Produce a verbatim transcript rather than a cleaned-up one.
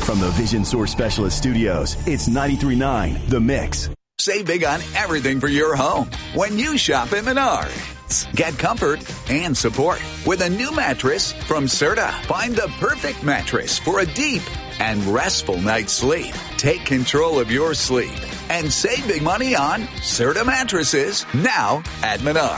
From the Vision Source Specialist Studios, it's ninety-three point nine The Mix. Save big on everything for your home when you shop at Menards. Get comfort and support with a new mattress from Serta. Find the perfect mattress for a deep and restful night's sleep. Take control of your sleep and save big money on Serta mattresses now at Menards.